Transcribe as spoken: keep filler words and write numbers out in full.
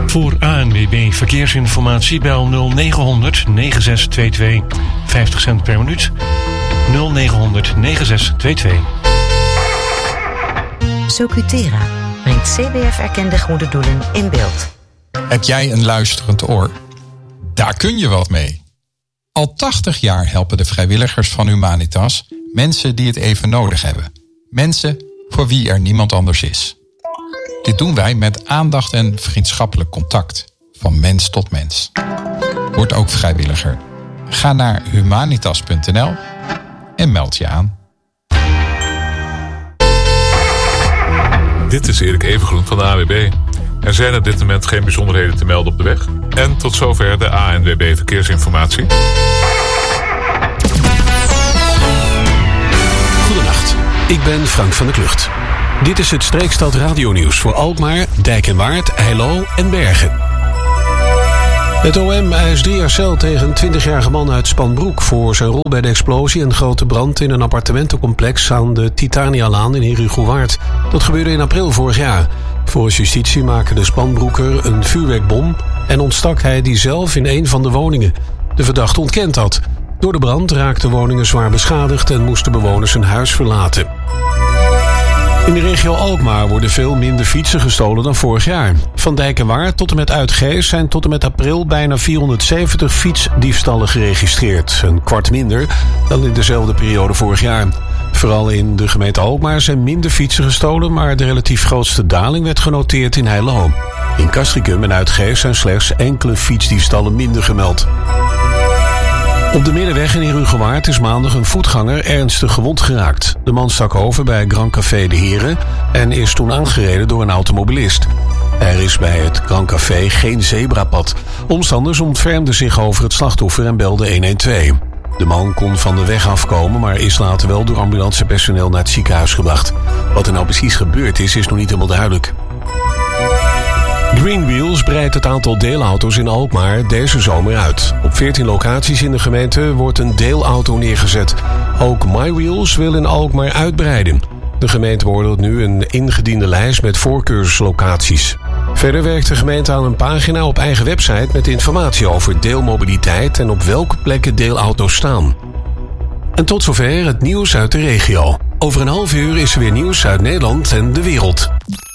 Voor A N W B Verkeersinformatie bel nul negen honderd negen zes twee twee. vijftig cent per minuut. nul negen honderd negen zes twee twee. Socutera brengt C B F-erkende goede doelen in beeld. Heb jij een luisterend oor? Daar kun je wat mee. Al tachtig jaar helpen de vrijwilligers van Humanitas mensen die het even nodig hebben. Mensen voor wie er niemand anders is. Dit doen wij met aandacht en vriendschappelijk contact. Van mens tot mens. Word ook vrijwilliger. Ga naar humanitas punt n l en meld je aan. Dit is Erik Evengroen van de A W B. Er zijn op dit moment geen bijzonderheden te melden op de weg. En tot zover de A N W B Verkeersinformatie. Goedenacht, ik ben Frank van der Klucht. Dit is het Streekstad Radionieuws voor Alkmaar, Dijk en Waard, Heilo en Bergen. Het O M eist drie jaar cel tegen een twintigjarige man uit Spanbroek voor zijn rol bij de explosie en grote brand in een appartementencomplex aan de Titanialaan in Herugowaard. Dat gebeurde in april vorig jaar. Volgens justitie maakte de Spanbroeker een vuurwerkbom en ontstak hij die zelf in een van de woningen. De verdachte ontkent dat. Door de brand raakten woningen zwaar beschadigd en moesten bewoners hun huis verlaten. In de regio Alkmaar worden veel minder fietsen gestolen dan vorig jaar. Van Dijk en Waard tot en met Uitgeest zijn tot en met april bijna vierhonderdzeventig fietsdiefstallen geregistreerd. Een kwart minder dan in dezelfde periode vorig jaar. Vooral in de gemeente Alkmaar zijn minder fietsen gestolen, maar de relatief grootste daling werd genoteerd in Heilo. In Castricum en Uitgeest zijn slechts enkele fietsdiefstallen minder gemeld. Op de Middenweg in Herugowaard is maandag een voetganger ernstig gewond geraakt. De man stak over bij Grand Café De Heren en is toen aangereden door een automobilist. Er is bij het Grand Café geen zebrapad. Omstanders ontfermden zich over het slachtoffer en belden honderdtwaalf. De man kon van de weg afkomen, maar is later wel door ambulancepersoneel naar het ziekenhuis gebracht. Wat er nou precies gebeurd is, is nog niet helemaal duidelijk. Greenwheels breidt het aantal deelauto's in Alkmaar deze zomer uit. Op veertien locaties in de gemeente wordt een deelauto neergezet. Ook MyWheels wil in Alkmaar uitbreiden. De gemeente beoordeelt nu een ingediende lijst met voorkeurslocaties. Verder werkt de gemeente aan een pagina op eigen website met informatie over deelmobiliteit en op welke plekken deelauto's staan. En tot zover het nieuws uit de regio. Over een half uur is er weer nieuws uit Nederland en de wereld.